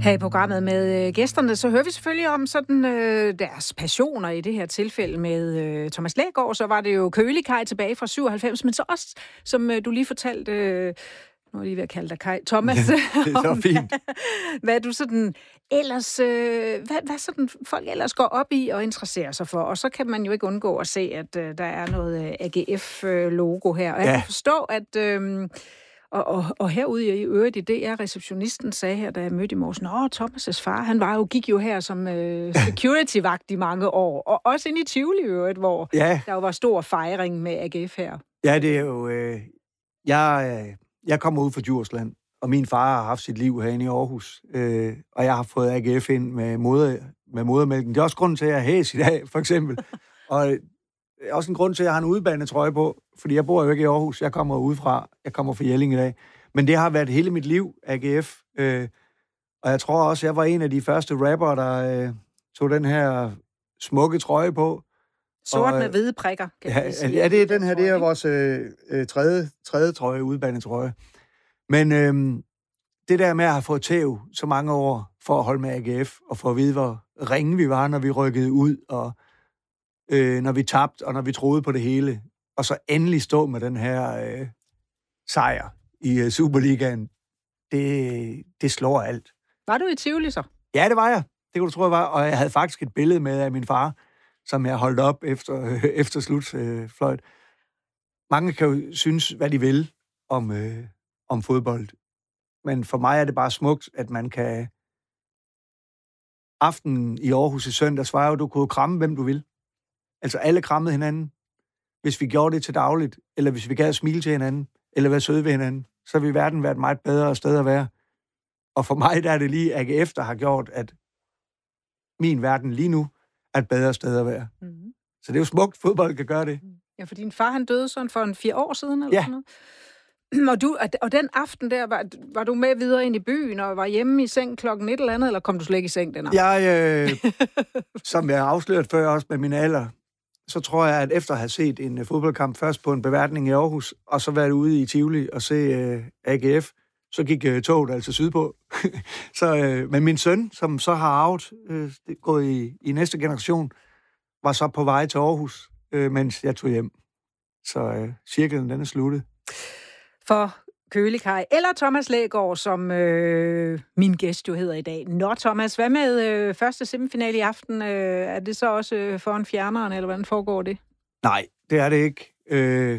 Her i programmet med gæsterne, så hører vi selvfølgelig om sådan deres passioner i det her tilfælde med Thomas Lægaard. Så var det jo Kølig-Kaj tilbage fra 97, men så også, som du lige fortalte, nu er jeg lige ved at kalde dig Kaj, Thomas, ja, det er så fint. hvad du sådan ellers, hvad sådan folk ellers går op i og interesserer sig for. Og så kan man jo ikke undgå at se, at der er noget AGF-logo her. Og jeg kan forstå, at... Og herude i øvrigt i DR, receptionisten sagde her, da jeg mødte i morges, Thomas' far, gik jo her som security-vagt i mange år, og også ind i Tivoli i øvrigt, hvor der jo var stor fejring med AGF her. Ja, det er jo... Jeg kommer ud fra Djursland, og min far har haft sit liv herinde i Aarhus, og jeg har fået AGF ind med modermælken. Det er også grunden til, at jeg er hæs i dag, for eksempel. Og også en grund til, at jeg har en udebanetrøje på, fordi jeg bor jo ikke i Aarhus. Jeg kommer udefra. Jeg kommer fra Jelling i dag. Men det har været hele mit liv, AGF. Og jeg tror også, jeg var en af de første rapper, der tog den her smukke trøje på. Sort med hvide prikker, kan jeg sige. Ja, det er den her. Det er vores tredje trøje, udebanetrøje. Men det der med at have fået tæv så mange år for at holde med AGF, og for at vide, hvor ringe vi var, når vi rykkede ud, og når vi tabte, og når vi troede på det hele, og så endelig stå med den her sejr i Superligaen, det slår alt. Var du i Tivoli så? Ja, det var jeg. Det kunne du tro, jeg var. Og jeg havde faktisk et billede med af min far, som jeg holdt op efter slutfløjt. Mange kan jo synes, hvad de vil om fodbold. Men for mig er det bare smukt, at man kan... Aftenen i Aarhus i søndags var jo, du kunne kramme, hvem du vil. Altså alle krammede hinanden. Hvis vi gjorde det til dagligt, eller hvis vi gad at smile til hinanden, eller være søde ved hinanden, så ville verden være et meget bedre sted at være. Og for mig der er det lige AGF, der har gjort, at min verden lige nu er et bedre sted at være. Mm-hmm. Så det er jo smukt, fodbold kan gøre det. Ja, for din far, han døde sådan for 4 år siden, eller sådan noget. Og den aften der, var du med videre ind i byen, og var hjemme i seng klokken et eller andet, eller kom du slet ikke i seng den aften? Som jeg har afsløret før også med min alder, så tror jeg, at efter at have set en fodboldkamp først på en beværtning i Aarhus, og så været ude i Tivoli og se AGF, så gik toget altså sydpå. Men min søn, som så har arvet, gået i næste generation, var så på vej til Aarhus, mens jeg tog hjem. Så cirklen den er sluttet. For Kølig-Kaj, eller Thomas Lægaard, som min gæst jo hedder i dag. Nå, Thomas, hvad med første semifinale i aften? Er det så også foran fjerneren, eller hvordan foregår det? Nej, det er det ikke.